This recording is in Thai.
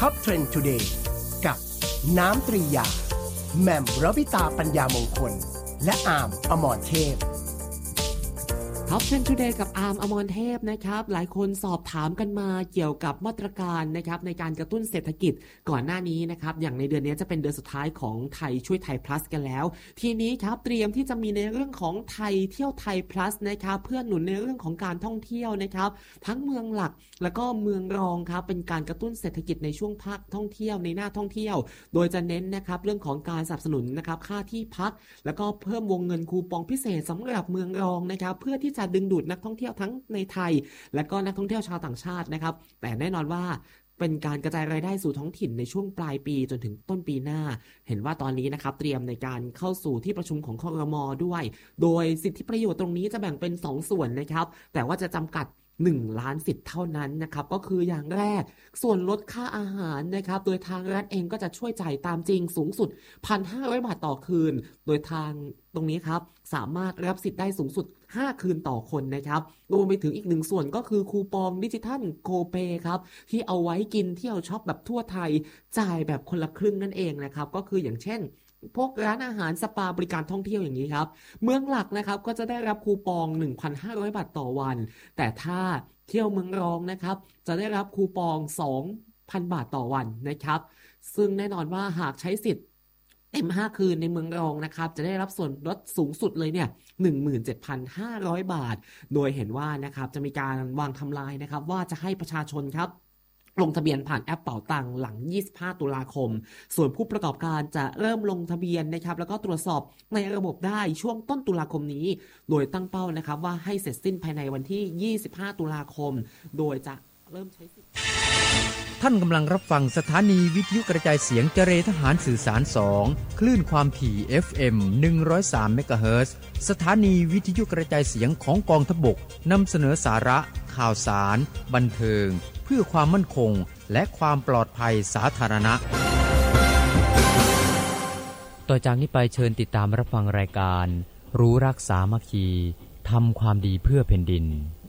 Top Trend Today กับน้ำตรียาแหม่มรวิตาปัญญามงคลและอาร์มอมรเทพ Top Trend Today กับอาร์มอมรเทพนะครับหลายคนสอบถามกันมาเกี่ยวกับมาตรการนะครับในการกระตุ้นเศรษฐกิจก่อนหน้านี้นะครับอย่างในเดือนนี้จะเป็นเดือนสุดท้ายของไทยช่วยไทย plus กันแล้วทีนี้ครับเตรียมที่จะมีในเรื่องของไทยเที่ยวไทย plus นะครับเพื่อหนุนในเรื่องของการท่องเที่ยวนะครับทั้งเมืองหลักแล้วก็เมืองรองครับเป็นการกระตุ้นเศรษฐกิจในช่วงภาคท่องเที่ยวในหน้าท่องเที่ยวโดยจะเน้นนะครับเรื่องของการสนับสนุนนะครับค่าที่พักแล้วก็เพิ่มวงเงินคูปองพิเศษสำหรับเมืองรองนะครับเพื่อที่จะดึงดูดนักท่องเที่ยวทั้งในไทยและก็นักท่องเที่ยวชาวต่างชาตินะครับแต่แน่นอนว่าเป็นการกระจายรายได้สู่ท้องถิ่นในช่วงปลายปีจนถึงต้นปีหน้าเห็นว่าตอนนี้นะครับเตรียมในการเข้าสู่ที่ประชุมของครม.ด้วยโดยสิทธิประโยชน์ตรงนี้จะแบ่งเป็น2ส่วนนะครับแต่ว่าจะจำกัด1 ล้านสิทธิ์เท่านั้นนะครับก็คืออย่างแรกส่วนลดค่าอาหารนะครับโดยทางรัฐเองก็จะช่วยจ่ายตามจริงสูงสุด 1,500 บาทต่อคืนโดยทางตรงนี้ครับสามารถรับสิทธิ์ได้สูงสุด5คืนต่อคนนะครับรวมไปถึงอีก1ส่วนก็คือคูปองดิจิทัลโคเปครับที่เอาไว้กินเที่ยวช็อปแบบทั่วไทยจ่ายแบบคนละครึ่งนั่นเองนะครับก็คืออย่างเช่นพวกร้านอาหารสปาบริการท่องเที่ยวอย่างนี้ครับเมืองหลักนะครับก็จะได้รับคูปอง 1,500 บาทต่อวันแต่ถ้าเที่ยวเมืองรองนะครับจะได้รับคูปอง 2,000 บาทต่อวันนะครับซึ่งแน่นอนว่าหากใช้สิทธิ์เต็ม5คืนในเมืองรองนะครับจะได้รับส่วนลดสูงสุดเลยเนี่ย 17,500 บาทโดยเห็นว่านะครับจะมีการวางทำลายนะครับว่าจะให้ประชาชนครับลงทะเบียนผ่านแอปเป๋าตังหลัง25ตุลาคมส่วนผู้ประกอบการจะเริ่มลงทะเบียนนะครับแล้วก็ตรวจสอบในระบบได้ช่วงต้นตุลาคมนี้โดยตั้งเป้านะครับว่าให้เสร็จสิ้นภายในวันที่25ตุลาคมโดยจะเริ่มใช้สิทธิ์ท่านกำลังรับฟังสถานีวิทยุกระจายเสียงเจริญทหารสื่อสาร2คลื่นความถี่ FM 103 เมกะเฮิรตซ์สถานีวิทยุกระจายเสียงของกองทัพบกนำเสนอสาระข่าวสารบันเทิงเพื่อความมั่นคงและความปลอดภัยสาธารณะต่อจากนี้ไปเชิญติดตามรับฟังรายการรู้รักสามัคคีทำความดีเพื่อแผ่นดิน